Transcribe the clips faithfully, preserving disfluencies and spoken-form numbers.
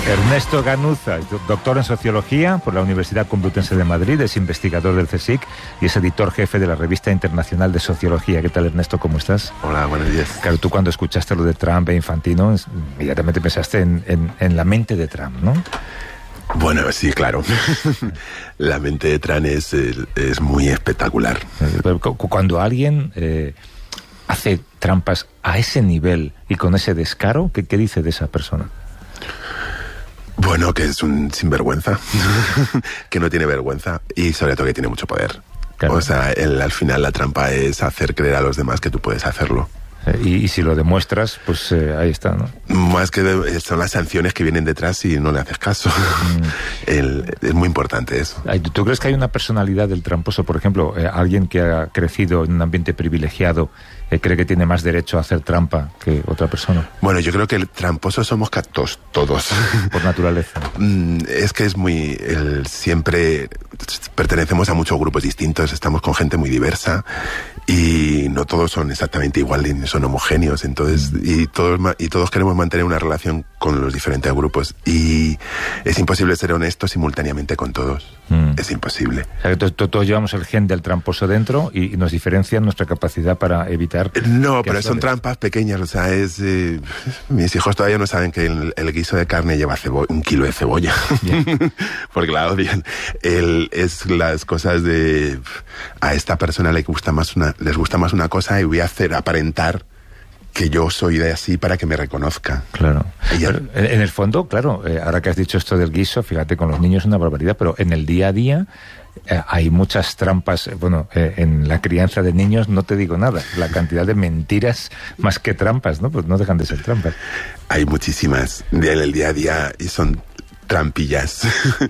Ernesto Ganuza, doctor en Sociología por la Universidad Complutense de Madrid, es investigador del CSIC y es editor jefe de la Revista Internacional de Sociología. ¿Qué tal, Ernesto? ¿Cómo estás? Hola, buenos días. Claro, tú cuando escuchaste lo de Trump e Infantino, inmediatamente pensaste en, en, en la mente de Trump, ¿no? Bueno, sí, claro. La mente de Trump es, es muy espectacular. Cuando alguien eh, hace trampas a ese nivel y con ese descaro, ¿qué, qué dice de esa persona? Bueno, que es un sinvergüenza, que no tiene vergüenza y sobre todo que tiene mucho poder. Claro. O sea, el, al final la trampa es hacer creer a los demás que tú puedes hacerlo. Y, y si lo demuestras, pues eh, ahí está, ¿no? Más que de, son las sanciones que vienen detrás si no le haces caso. Mm. el, es muy importante eso. ¿Tú crees que hay una personalidad del tramposo? Por ejemplo, eh, alguien que ha crecido en un ambiente privilegiado, eh, ¿cree que tiene más derecho a hacer trampa que otra persona? Bueno, yo creo que el tramposo somos catos, todos. Por naturaleza. Es que es muy... El, siempre pertenecemos a muchos grupos distintos, estamos con gente muy diversa y no todos son exactamente iguales ni son homogéneos, entonces y todos y todos queremos mantener una relación con los diferentes grupos y es imposible ser honesto simultáneamente con todos. Mm. Es imposible. O sea, que todos llevamos el gen del tramposo dentro y nos diferencia nuestra capacidad para evitar... No, pero son trampas pequeñas, o sea, es... Eh, mis hijos todavía no saben que el, el guiso de carne lleva cebo- un kilo de cebolla. Porque la odian. El, es las cosas de... A esta persona le gusta más una, les gusta más una cosa y voy a hacer aparentar que yo soy de así para que me reconozca. Claro. Pero, en el fondo, claro, eh, ahora que has dicho esto del guiso, fíjate, con los niños es una barbaridad, pero en el día a día eh, hay muchas trampas. Eh, bueno, eh, en la crianza de niños no te digo nada. La cantidad de mentiras más que trampas, ¿no? Pues no dejan de ser trampas. Hay muchísimas en el día a día y son trampillas,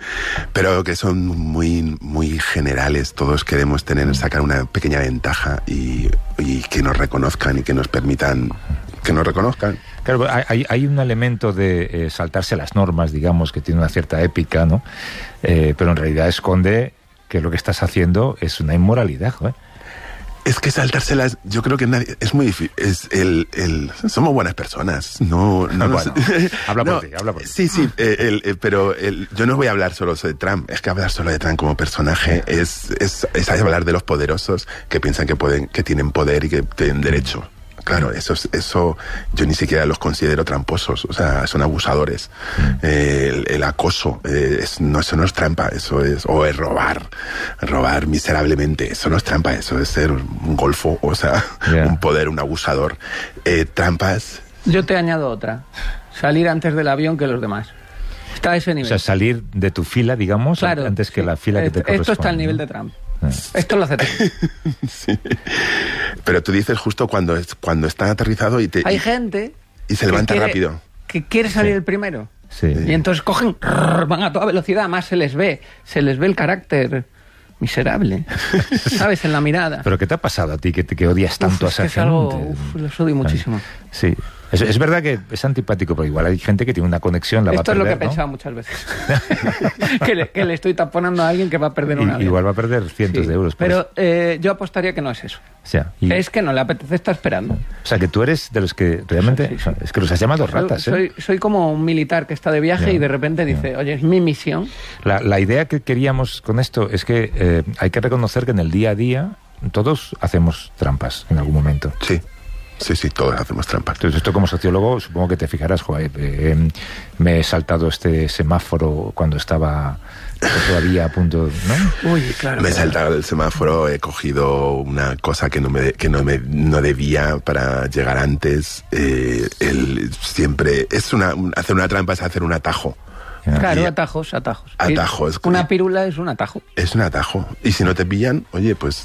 pero que son muy muy generales. Todos queremos tener, sacar una pequeña ventaja y, y que nos reconozcan y que nos permitan que nos reconozcan. Claro, hay, hay un elemento de eh, saltarse las normas, digamos, que tiene una cierta épica, ¿no? Eh, pero en realidad esconde que lo que estás haciendo es una inmoralidad, joder. Es que saltárselas, yo creo que nadie, es muy difícil. Es el, el, somos buenas personas. No, no bueno, nos, habla por no, ti, habla por ti. Sí, sí, eh, el, el, pero el, yo no voy a hablar solo de Trump. Es que hablar solo de Trump como personaje es, es, es hablar de los poderosos que piensan que pueden, que tienen poder y que tienen derecho. Claro, eso, eso yo ni siquiera los considero tramposos, o sea, son abusadores. Mm. Eh, el, el acoso, eh, es, no, eso no es trampa, eso es, o es robar, robar miserablemente, eso no es trampa, eso es ser un golfo, o sea, yeah. un poder, un abusador. Eh, trampas... Yo te añado otra, salir antes del avión que los demás. Está a ese nivel. O sea, salir de tu fila, digamos, claro, antes que sí. la fila que te corresponde. Esto está al nivel de Trump. Ah. Esto lo hace Trump. Sí. Pero tú dices justo cuando, es, cuando está aterrizado y te... Hay y, gente... Y se levanta quiere, rápido. Que quiere salir sí. el primero. Sí. Y entonces cogen, van a toda velocidad, más se les ve, se les ve el carácter miserable, ¿sabes? En la mirada. ¿Pero qué te ha pasado a ti que, que odias tanto uf, a esa es que gente? Es algo, uf, los odio muchísimo. Sí. Es, es verdad que es antipático, pero igual hay gente que tiene una conexión, la Esto va a perder, es lo que he ¿no? pensado muchas veces. que, le, que le estoy taponando a alguien que va a perder una y, Igual va a perder cientos sí. de euros. Pero eh, yo apostaría que no es eso. O sea, y... Es que no le apetece estar esperando. O sea, que tú eres de los que realmente... Sí, sí, sí. Es que los has llamado ratas, ¿eh? Soy, soy como un militar que está de viaje yeah, y de repente dice, yeah. oye, es mi misión. La, la idea que queríamos con esto es que eh, hay que reconocer que en el día a día todos hacemos trampas en algún momento. Sí. Sí, sí, todos hacemos trampas. Entonces, esto como sociólogo, supongo que te fijarás, joder, eh, me he saltado este semáforo cuando estaba todavía a punto, ¿no? Uy, claro. Me he claro. saltado el semáforo, he cogido una cosa que no me que no me no debía para llegar antes. Eh, el, siempre es una hacer una trampa es hacer un atajo. Claro, atajos, atajos. Atajos. Una pírula es un atajo. Es un atajo. Y si no te pillan, oye, pues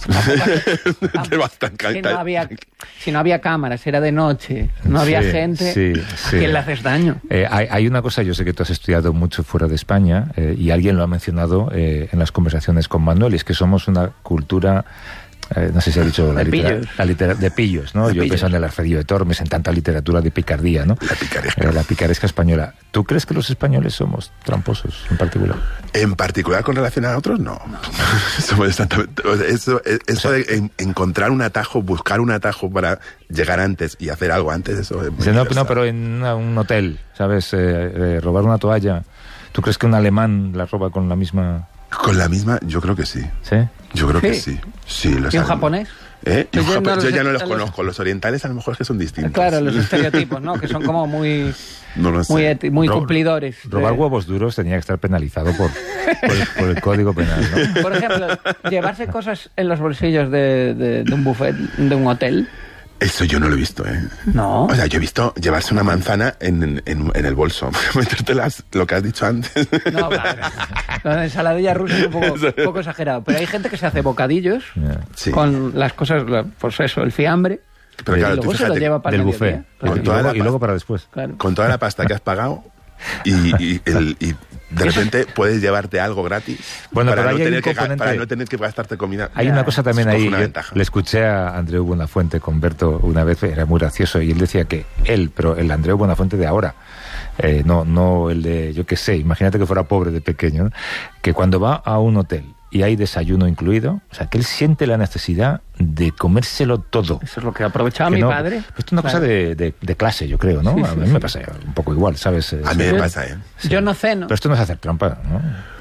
te vas tan si no había Si no había cámaras, era de noche, no había sí, gente, sí, ¿a sí. quién le haces daño? Eh, hay, hay una cosa, yo sé que tú has estudiado mucho fuera de España eh, y alguien lo ha mencionado eh, en las conversaciones con Manuel, y es que somos una cultura Eh, no sé si ha dicho la De litera- pillos. la litera- de pillos, ¿no? De Yo pillos. pienso en el Alfredo de Tormes, en tanta literatura de picardía, ¿no? La picaresca. Eh, la picaresca española. ¿Tú crees que los españoles somos tramposos en particular? En particular con relación a otros, no. Somos exactamente- o sea, eso eso de en- encontrar un atajo, buscar un atajo para llegar antes y hacer algo antes, eso es muy Dice, no, universal. no, pero en una- un hotel, ¿sabes? Eh, eh, robar una toalla. ¿Tú crees que un alemán la roba con la misma...? Con la misma, yo creo que sí. ¿Sí? Yo creo que Sí. sí. Sí, los ¿Y un alemanes. japonés? ¿Eh? Y un Yo japo- no los yo ya no los orientales- conozco. Los orientales a lo mejor es que son distintos. Claro, los estereotipos, ¿no? Que son como muy, No lo sé. muy, eti- muy Ro- cumplidores. Robar de- huevos duros tenía que estar penalizado por, por, el, por el Código Penal, ¿no? Por ejemplo, llevarse cosas en los bolsillos de, de- de un buffet, de un hotel. Eso yo no lo he visto, ¿eh? No. O sea, yo he visto llevarse una manzana en, en, en el bolso. Metértelas, lo que has dicho antes. No, claro. La ensaladilla rusa es un poco, un poco exagerado. Pero hay gente que se hace bocadillos Ya. Sí. con las cosas, la- pues eso, el fiambre. Pero y claro, luego tú se lo fíjate, lleva para Del el buffet. mediodía. Con Y toda luego, la y luego pasta. para después. Claro. Con toda la pasta que has pagado y, y, el- y de repente puedes llevarte algo gratis Bueno, para, pero no ahí hay tener un que, ga- componente- para no tener que gastarte comida. Hay Ya, una cosa también es ahí, una yo ventaja. le escuché a Andreu Buenafuente con Berto una vez, era muy gracioso, y él decía que él, pero el Andreu Buenafuente de ahora, eh, no, no el de, yo qué sé, imagínate que fuera pobre de pequeño, ¿no? Que cuando va a un hotel y hay desayuno incluido, o sea, que él siente la necesidad de comérselo todo. Eso es lo que aprovechaba Que mi no- padre. Pues esto es una Claro. cosa de, de- de clase, yo creo, ¿no? Sí, a sí, mí sí. me pasa un poco igual, ¿sabes? Eh, A mí me Yo- pasa, ¿eh? Yo no ceno. Pero esto no es hacer trampa, ¿no?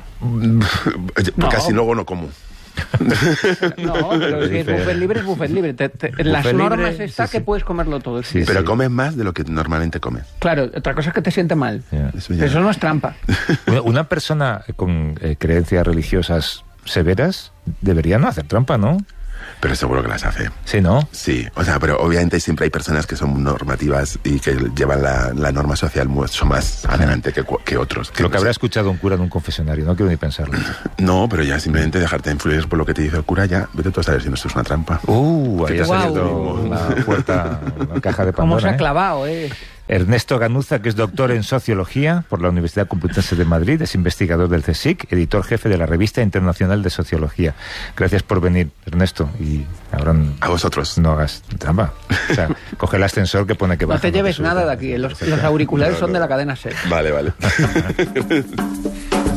Porque No. así luego no como. No, pero si es Dice- buffet libre, es buffet libre. Te- te- en las Buffet libre, normas está sí, que sí. puedes comerlo todo. Sí, Pero sí. comes más de lo que normalmente comes. Claro, otra cosa es que te siente mal. Ya. Eso ya. Eso no es trampa. Una- Una persona con eh, creencias religiosas severas debería no hacer trampa, ¿no? Pero seguro que las hace. Sí, ¿no? Sí, o sea, pero obviamente siempre hay personas que son normativas y que llevan la, la norma social mucho más adelante que, cu- que otros. Que Lo que no habrá sé. escuchado un cura en un confesonario, no quiero ni pensarlo. No, pero ya simplemente dejarte influir por lo que te dice el cura, ya vete tú a saber si no esto es una trampa. Uh, ahí te ha has salido abierto una puerta, una caja de ¿Cómo se Pandora. ha ¿eh? clavado, eh? Ernesto Ganuza, que es doctor en Sociología por la Universidad Complutense de Madrid, es investigador del CSIC, editor jefe de la Revista Internacional de Sociología. Gracias por venir, Ernesto, y ahora n- A vosotros. no hagas trampa. O sea, coge el ascensor que pone que No baja. te lleves sube. nada de aquí. Los, los auriculares No, son no. de la cadena SER. Vale, vale.